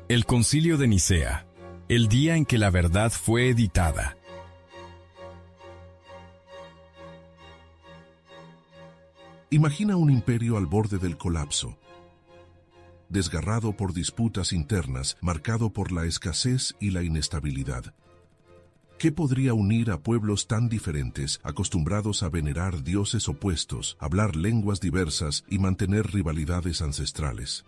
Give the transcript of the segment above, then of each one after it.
El Concilio de Nicea, el día en que la verdad fue editada. Imagina un imperio al borde del colapso, desgarrado por disputas internas, marcado por la escasez y la inestabilidad. ¿Qué podría unir a pueblos tan diferentes, acostumbrados a venerar dioses opuestos, hablar lenguas diversas y mantener rivalidades ancestrales?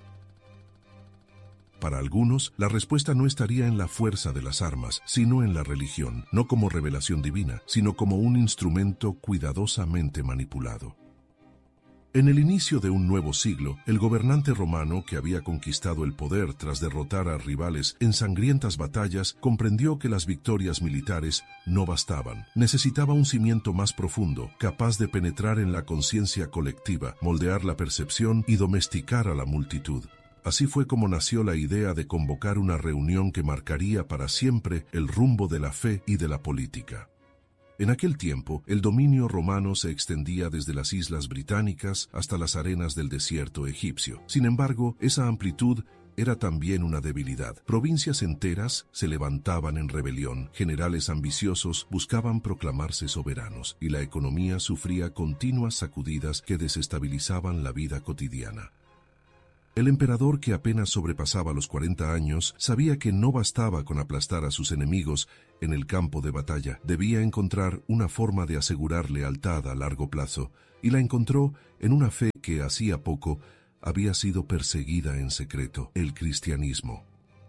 Para algunos, la respuesta no estaría en la fuerza de las armas, sino en la religión, no como revelación divina, sino como un instrumento cuidadosamente manipulado. En el inicio de un nuevo siglo, el gobernante romano que había conquistado el poder tras derrotar a rivales en sangrientas batallas, comprendió que las victorias militares no bastaban. Necesitaba un cimiento más profundo, capaz de penetrar en la conciencia colectiva, moldear la percepción y domesticar a la multitud. Así fue como nació la idea de convocar una reunión que marcaría para siempre el rumbo de la fe y de la política. En aquel tiempo, el dominio romano se extendía desde las islas británicas hasta las arenas del desierto egipcio. Sin embargo, esa amplitud era también una debilidad. Provincias enteras se levantaban en rebelión, generales ambiciosos buscaban proclamarse soberanos, y la economía sufría continuas sacudidas que desestabilizaban la vida cotidiana. El emperador, que apenas sobrepasaba los 40 años, sabía que no bastaba con aplastar a sus enemigos en el campo de batalla. Debía encontrar una forma de asegurar lealtad a largo plazo, y la encontró en una fe que hacía poco había sido perseguida en secreto: el cristianismo.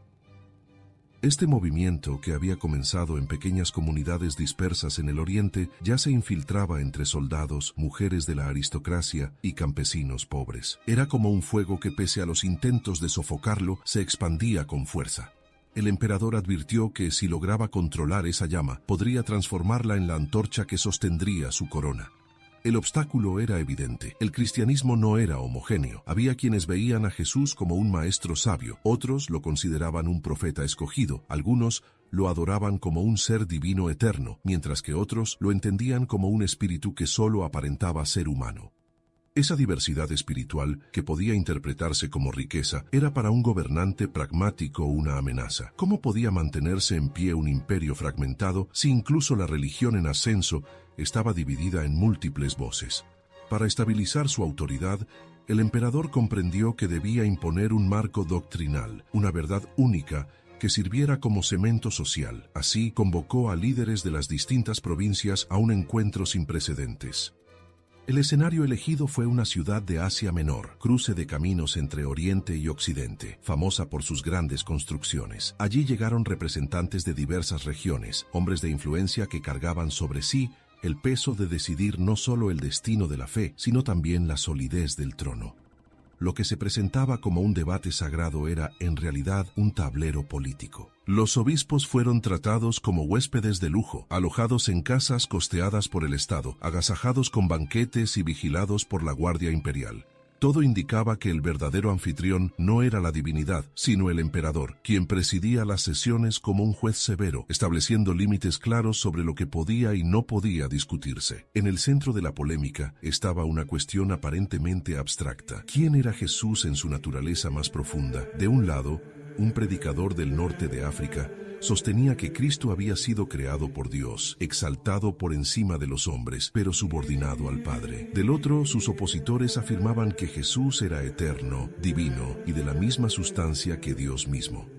Este movimiento, que había comenzado en pequeñas comunidades dispersas en el oriente, ya se infiltraba entre soldados, mujeres de la aristocracia y campesinos pobres. Era como un fuego que, pese a los intentos de sofocarlo, se expandía con fuerza. El emperador advirtió que si lograba controlar esa llama, podría transformarla en la antorcha que sostendría su corona. El obstáculo era evidente. El cristianismo no era homogéneo. Había quienes veían a Jesús como un maestro sabio, otros lo consideraban un profeta escogido, algunos lo adoraban como un ser divino eterno, mientras que otros lo entendían como un espíritu que solo aparentaba ser humano. Esa diversidad espiritual, que podía interpretarse como riqueza, era para un gobernante pragmático una amenaza. ¿Cómo podía mantenerse en pie un imperio fragmentado si incluso la religión en ascenso estaba dividida en múltiples voces? Para estabilizar su autoridad, el emperador comprendió que debía imponer un marco doctrinal, una verdad única que sirviera como cemento social. Así, convocó a líderes de las distintas provincias a un encuentro sin precedentes. El escenario elegido fue una ciudad de Asia Menor, cruce de caminos entre Oriente y Occidente, famosa por sus grandes construcciones. Allí llegaron representantes de diversas regiones, hombres de influencia que cargaban sobre sí el peso de decidir no solo el destino de la fe, sino también la solidez del trono. Lo que se presentaba como un debate sagrado era, en realidad, un tablero político. Los obispos fueron tratados como huéspedes de lujo, alojados en casas costeadas por el Estado, agasajados con banquetes y vigilados por la Guardia Imperial. Todo indicaba que el verdadero anfitrión no era la divinidad, sino el emperador, quien presidía las sesiones como un juez severo, estableciendo límites claros sobre lo que podía y no podía discutirse. En el centro de la polémica estaba una cuestión aparentemente abstracta. ¿Quién era Jesús en su naturaleza más profunda? De un lado, un predicador del norte de África sostenía que Cristo había sido creado por Dios, exaltado por encima de los hombres, pero subordinado al Padre. Del otro, sus opositores afirmaban que Jesús era eterno, divino y de la misma sustancia que Dios mismo.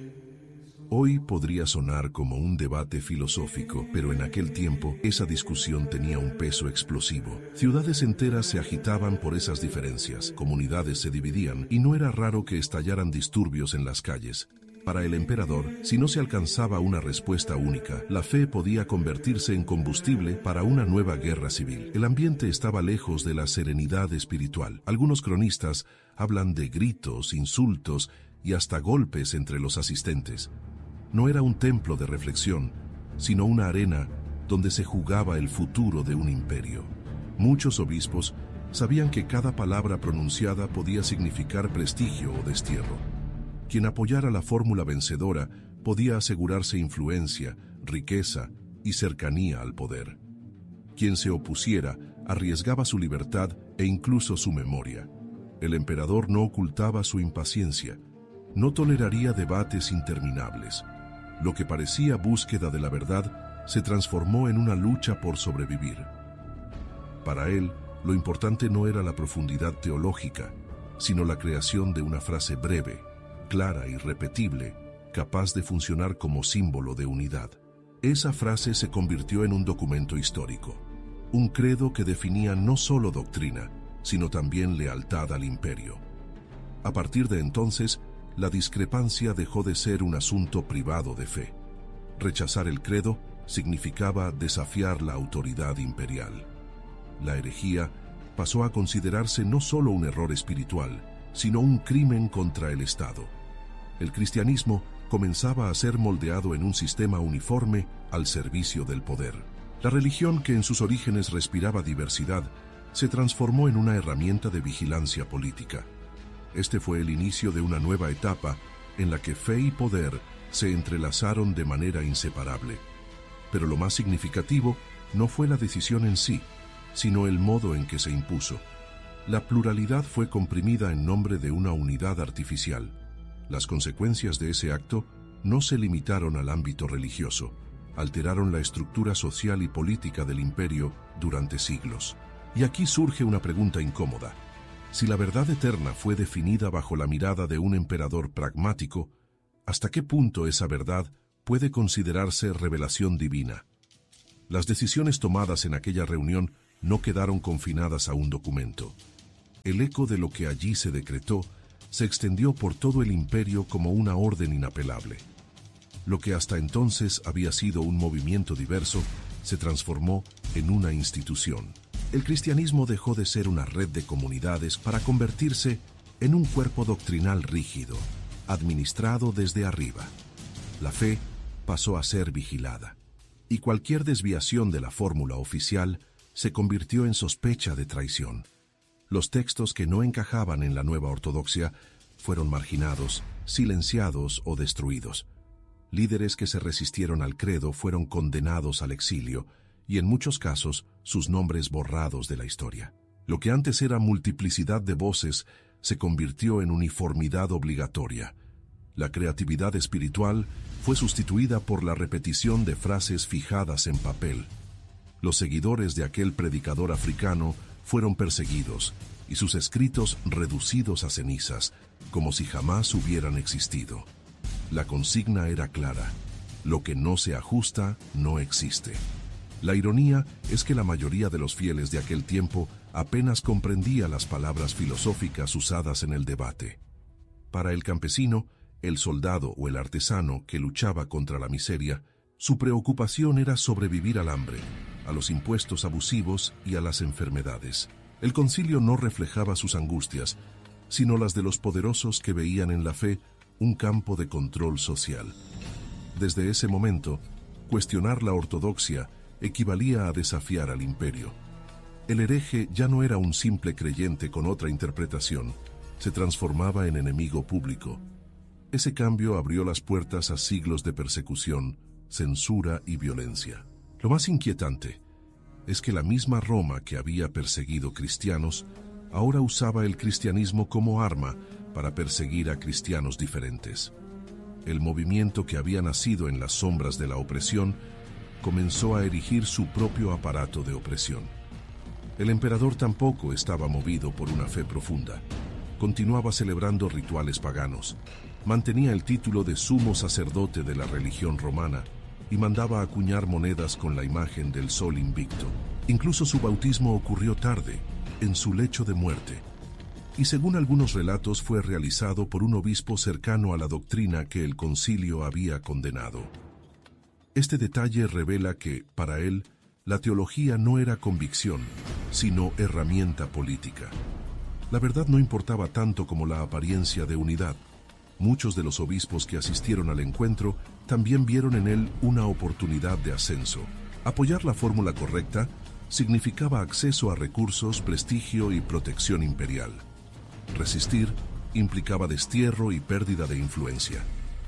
Hoy podría sonar como un debate filosófico, pero en aquel tiempo esa discusión tenía un peso explosivo. Ciudades enteras se agitaban por esas diferencias, comunidades se dividían y no era raro que estallaran disturbios en las calles. Para el emperador, si no se alcanzaba una respuesta única, la fe podía convertirse en combustible para una nueva guerra civil. El ambiente estaba lejos de la serenidad espiritual. Algunos cronistas hablan de gritos, insultos y hasta golpes entre los asistentes. No era un templo de reflexión, sino una arena donde se jugaba el futuro de un imperio. Muchos obispos sabían que cada palabra pronunciada podía significar prestigio o destierro. Quien apoyara la fórmula vencedora podía asegurarse influencia, riqueza y cercanía al poder. Quien se opusiera arriesgaba su libertad e incluso su memoria. El emperador no ocultaba su impaciencia. No toleraría debates interminables. Lo que parecía búsqueda de la verdad se transformó en una lucha por sobrevivir. Para él, lo importante no era la profundidad teológica, sino la creación de una frase breve, clara y repetible, capaz de funcionar como símbolo de unidad. Esa frase se convirtió en un documento histórico, un credo que definía no solo doctrina, sino también lealtad al imperio. A partir de entonces, la discrepancia dejó de ser un asunto privado de fe. Rechazar el credo significaba desafiar la autoridad imperial. La herejía pasó a considerarse no solo un error espiritual, sino un crimen contra el Estado. El cristianismo comenzaba a ser moldeado en un sistema uniforme al servicio del poder. La religión, que en sus orígenes respiraba diversidad, se transformó en una herramienta de vigilancia política. Este fue el inicio de una nueva etapa en la que fe y poder se entrelazaron de manera inseparable. Pero lo más significativo no fue la decisión en sí, sino el modo en que se impuso. La pluralidad fue comprimida en nombre de una unidad artificial. Las consecuencias de ese acto no se limitaron al ámbito religioso, alteraron la estructura social y política del imperio durante siglos. Y aquí surge una pregunta incómoda. Si la verdad eterna fue definida bajo la mirada de un emperador pragmático, ¿hasta qué punto esa verdad puede considerarse revelación divina? Las decisiones tomadas en aquella reunión no quedaron confinadas a un documento. El eco de lo que allí se decretó se extendió por todo el imperio como una orden inapelable. Lo que hasta entonces había sido un movimiento diverso se transformó en una institución. El cristianismo dejó de ser una red de comunidades para convertirse en un cuerpo doctrinal rígido, administrado desde arriba. La fe pasó a ser vigilada, y cualquier desviación de la fórmula oficial se convirtió en sospecha de traición. Los textos que no encajaban en la nueva ortodoxia fueron marginados, silenciados o destruidos. Líderes que se resistieron al credo fueron condenados al exilio y en muchos casos sus nombres borrados de la historia. Lo que antes era multiplicidad de voces se convirtió en uniformidad obligatoria. La creatividad espiritual fue sustituida por la repetición de frases fijadas en papel. Los seguidores de aquel predicador africano fueron perseguidos y sus escritos reducidos a cenizas, como si jamás hubieran existido. La consigna era clara: lo que no se ajusta no existe. La ironía es que la mayoría de los fieles de aquel tiempo apenas comprendía las palabras filosóficas usadas en el debate. Para el campesino, el soldado o el artesano que luchaba contra la miseria, su preocupación era sobrevivir al hambre, a los impuestos abusivos y a las enfermedades. El concilio no reflejaba sus angustias, sino las de los poderosos que veían en la fe un campo de control social. Desde ese momento, cuestionar la ortodoxia equivalía a desafiar al imperio. El hereje ya no era un simple creyente con otra interpretación, se transformaba en enemigo público. Ese cambio abrió las puertas a siglos de persecución, censura y violencia. Lo más inquietante es que la misma Roma que había perseguido cristianos, ahora usaba el cristianismo como arma para perseguir a cristianos diferentes. El movimiento que había nacido en las sombras de la opresión comenzó a erigir su propio aparato de opresión. El emperador tampoco estaba movido por una fe profunda. Continuaba celebrando rituales paganos, mantenía el título de sumo sacerdote de la religión romana y mandaba acuñar monedas con la imagen del sol invicto. Incluso su bautismo ocurrió tarde, en su lecho de muerte, y según algunos relatos fue realizado por un obispo cercano a la doctrina que el concilio había condenado. Este detalle revela que, para él, la teología no era convicción, sino herramienta política. La verdad no importaba tanto como la apariencia de unidad. Muchos de los obispos que asistieron al encuentro también vieron en él una oportunidad de ascenso. Apoyar la fórmula correcta significaba acceso a recursos, prestigio y protección imperial. Resistir implicaba destierro y pérdida de influencia.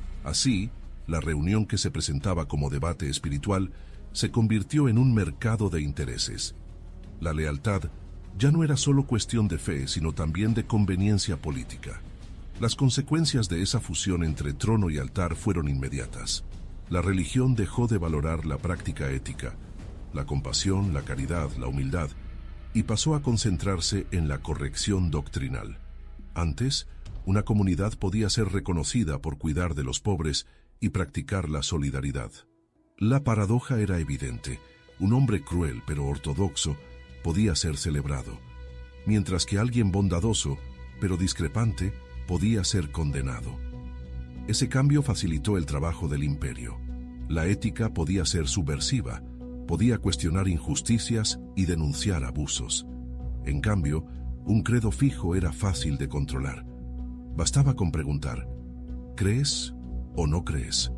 Así, la reunión que se presentaba como debate espiritual se convirtió en un mercado de intereses. La lealtad ya no era solo cuestión de fe, sino también de conveniencia política. Las consecuencias de esa fusión entre trono y altar fueron inmediatas. La religión dejó de valorar la práctica ética, la compasión, la caridad, la humildad, y pasó a concentrarse en la corrección doctrinal. Antes, una comunidad podía ser reconocida por cuidar de los pobres y practicar la solidaridad. La paradoja era evidente. Un hombre cruel pero ortodoxo podía ser celebrado, mientras que alguien bondadoso pero discrepante podía ser condenado. Ese cambio facilitó el trabajo del imperio. La ética podía ser subversiva, podía cuestionar injusticias y denunciar abusos. En cambio, un credo fijo era fácil de controlar. Bastaba con preguntar, ¿crees o no crees?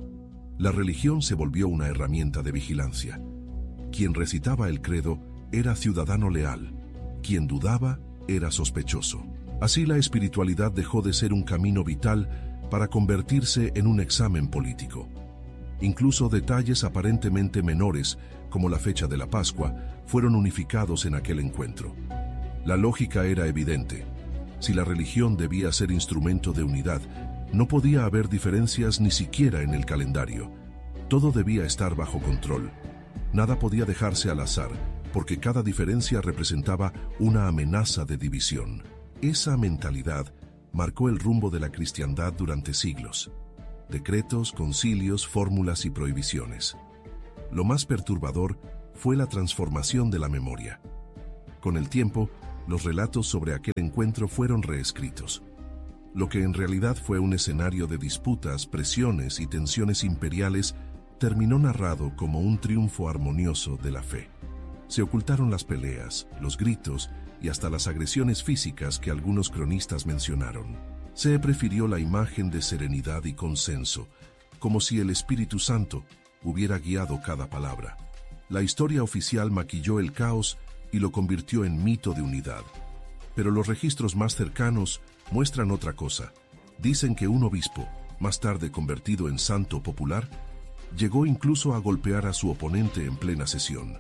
La religión se volvió una herramienta de vigilancia. Quien recitaba el credo era ciudadano leal, quien dudaba era sospechoso. Así la espiritualidad dejó de ser un camino vital para convertirse en un examen político. Incluso detalles aparentemente menores, como la fecha de la Pascua, fueron unificados en aquel encuentro. La lógica era evidente. Si la religión debía ser instrumento de unidad, no podía haber diferencias ni siquiera en el calendario. Todo debía estar bajo control. Nada podía dejarse al azar, porque cada diferencia representaba una amenaza de división. Esa mentalidad marcó el rumbo de la cristiandad durante siglos. Decretos, concilios, fórmulas y prohibiciones. Lo más perturbador fue la transformación de la memoria. Con el tiempo, los relatos sobre aquel encuentro fueron reescritos. Lo que en realidad fue un escenario de disputas, presiones y tensiones imperiales terminó narrado como un triunfo armonioso de la fe. Se ocultaron las peleas, los gritos y hasta las agresiones físicas que algunos cronistas mencionaron. Se prefirió la imagen de serenidad y consenso, como si el Espíritu Santo hubiera guiado cada palabra. La historia oficial maquilló el caos y lo convirtió en mito de unidad. Pero los registros más cercanos muestran otra cosa. Dicen que un obispo, más tarde convertido en santo popular, llegó incluso a golpear a su oponente en plena sesión.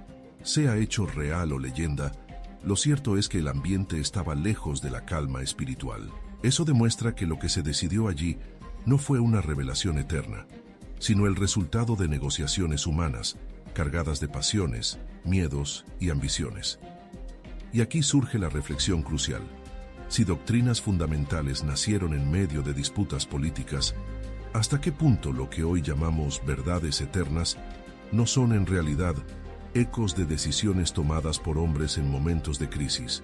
Sea hecho real o leyenda, lo cierto es que el ambiente estaba lejos de la calma espiritual. Eso demuestra que lo que se decidió allí no fue una revelación eterna, sino el resultado de negociaciones humanas, cargadas de pasiones, miedos y ambiciones. Y aquí surge la reflexión crucial. Si doctrinas fundamentales nacieron en medio de disputas políticas, ¿hasta qué punto lo que hoy llamamos verdades eternas no son en realidad ecos de decisiones tomadas por hombres en momentos de crisis?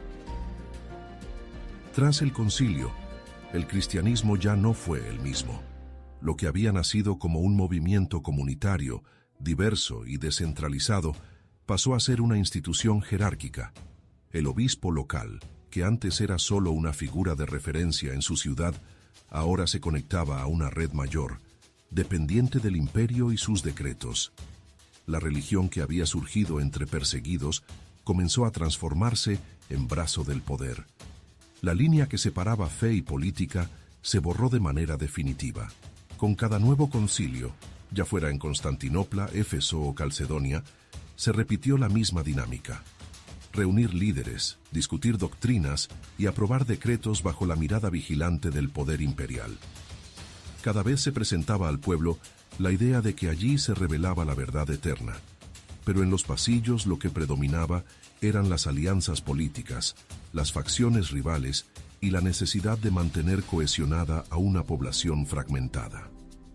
Tras el concilio, el cristianismo ya no fue el mismo. Lo que había nacido como un movimiento comunitario, diverso y descentralizado, pasó a ser una institución jerárquica. El obispo local, que antes era solo una figura de referencia en su ciudad, ahora se conectaba a una red mayor, dependiente del imperio y sus decretos. La religión que había surgido entre perseguidos comenzó a transformarse en brazo del poder. La línea que separaba fe y política se borró de manera definitiva. Con cada nuevo concilio, ya fuera en Constantinopla, Éfeso o Calcedonia, se repitió la misma dinámica. Reunir líderes, discutir doctrinas y aprobar decretos bajo la mirada vigilante del poder imperial. Cada vez se presentaba al pueblo la idea de que allí se revelaba la verdad eterna, pero en los pasillos lo que predominaba eran las alianzas políticas, las facciones rivales y la necesidad de mantener cohesionada a una población fragmentada.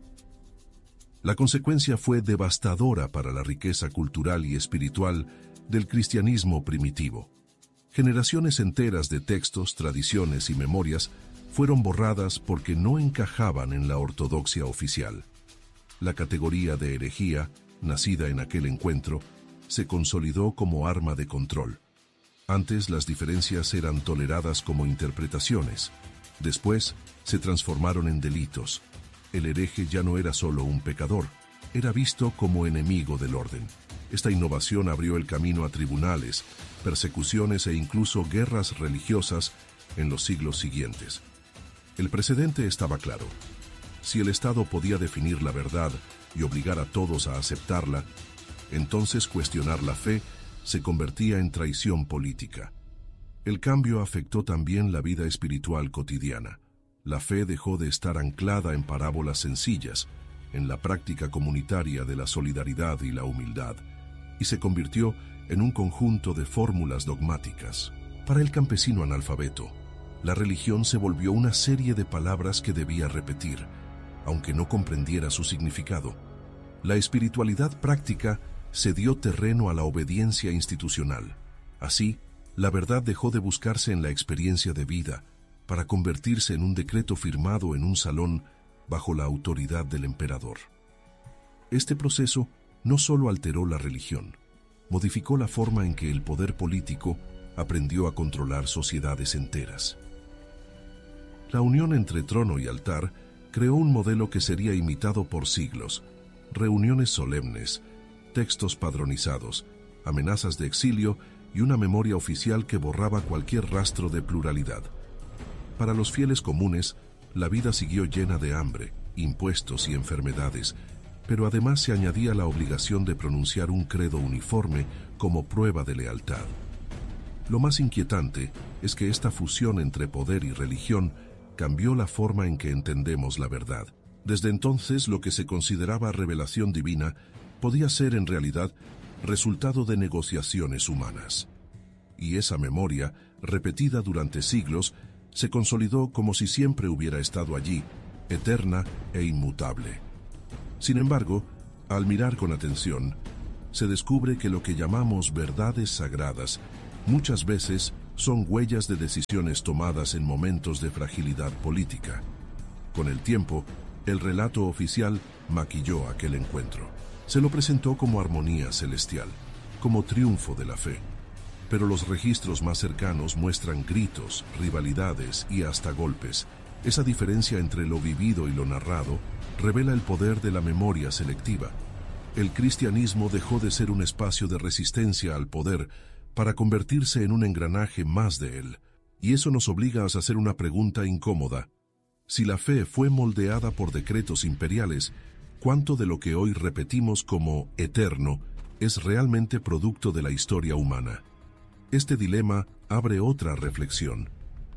La consecuencia fue devastadora para la riqueza cultural y espiritual del cristianismo primitivo. Generaciones enteras de textos, tradiciones y memorias fueron borradas porque no encajaban en la ortodoxia oficial. La categoría de herejía, nacida en aquel encuentro, se consolidó como arma de control. Antes las diferencias eran toleradas como interpretaciones. Después se transformaron en delitos. El hereje ya no era solo un pecador, era visto como enemigo del orden. Esta innovación abrió el camino a tribunales, persecuciones e incluso guerras religiosas en los siglos siguientes. El precedente estaba claro. Si el Estado podía definir la verdad y obligar a todos a aceptarla, entonces cuestionar la fe se convertía en traición política. El cambio afectó también la vida espiritual cotidiana. La fe dejó de estar anclada en parábolas sencillas, en la práctica comunitaria de la solidaridad y la humildad, y se convirtió en un conjunto de fórmulas dogmáticas. Para el campesino analfabeto, la religión se volvió una serie de palabras que debía repetir, aunque no comprendiera su significado. La espiritualidad práctica cedió terreno a la obediencia institucional. Así, la verdad dejó de buscarse en la experiencia de vida, para convertirse en un decreto firmado en un salón bajo la autoridad del emperador. Este proceso no solo alteró la religión, modificó la forma en que el poder político aprendió a controlar sociedades enteras. La unión entre trono y altar creó un modelo que sería imitado por siglos: reuniones solemnes, textos padronizados, amenazas de exilio y una memoria oficial que borraba cualquier rastro de pluralidad. Para los fieles comunes, la vida siguió llena de hambre, impuestos y enfermedades, pero además se añadía la obligación de pronunciar un credo uniforme como prueba de lealtad. Lo más inquietante es que esta fusión entre poder y religión cambió la forma en que entendemos la verdad. Desde entonces, lo que se consideraba revelación divina podía ser en realidad resultado de negociaciones humanas. Y esa memoria, repetida durante siglos, se consolidó como si siempre hubiera estado allí, eterna e inmutable. Sin embargo, al mirar con atención, se descubre que lo que llamamos verdades sagradas muchas veces son huellas de decisiones tomadas en momentos de fragilidad política. Con el tiempo, el relato oficial maquilló aquel encuentro. Se lo presentó como armonía celestial, como triunfo de la fe. Pero los registros más cercanos muestran gritos, rivalidades y hasta golpes. Esa diferencia entre lo vivido y lo narrado revela el poder de la memoria selectiva. El cristianismo dejó de ser un espacio de resistencia al poder para convertirse en un engranaje más de él. Y eso nos obliga a hacer una pregunta incómoda. Si la fe fue moldeada por decretos imperiales, ¿cuánto de lo que hoy repetimos como eterno es realmente producto de la historia humana? Este dilema abre otra reflexión.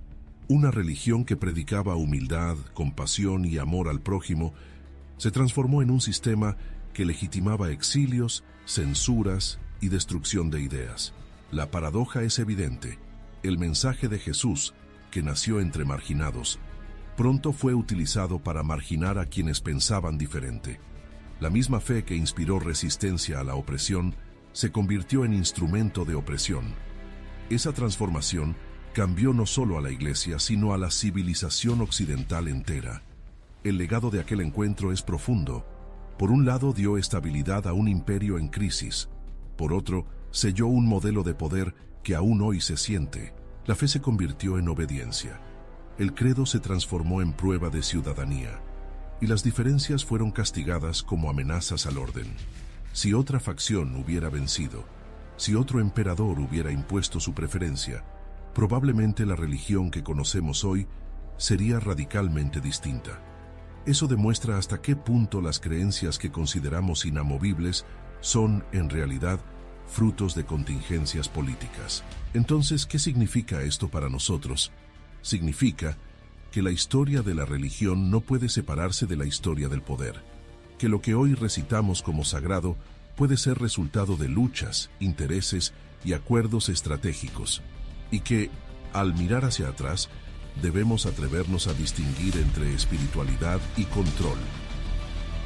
Una religión que predicaba humildad, compasión y amor al prójimo se transformó en un sistema que legitimaba exilios, censuras y destrucción de ideas. La paradoja es evidente. El mensaje de Jesús, que nació entre marginados, pronto fue utilizado para marginar a quienes pensaban diferente. La misma fe que inspiró resistencia a la opresión se convirtió en instrumento de opresión. Esa transformación cambió no solo a la Iglesia, sino a la civilización occidental entera. El legado de aquel encuentro es profundo. Por un lado, dio estabilidad a un imperio en crisis. Por otro, selló un modelo de poder que aún hoy se siente. La fe se convirtió en obediencia. El credo se transformó en prueba de ciudadanía. Y las diferencias fueron castigadas como amenazas al orden. Si otra facción hubiera vencido, si otro emperador hubiera impuesto su preferencia, probablemente la religión que conocemos hoy sería radicalmente distinta. Eso demuestra hasta qué punto las creencias que consideramos inamovibles son, en realidad, frutos de contingencias políticas. Entonces, ¿qué significa esto para nosotros? Significa que la historia de la religión no puede separarse de la historia del poder, que lo que hoy recitamos como sagrado puede ser resultado de luchas, intereses y acuerdos estratégicos, y que, al mirar hacia atrás, debemos atrevernos a distinguir entre espiritualidad y control,